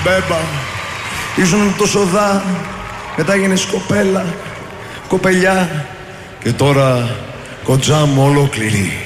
μπέμπα. Ήσουν τόσο δά, μετά γίνες κοπέλα, κοπελιά και τώρα κοντζά μου ολόκληρη.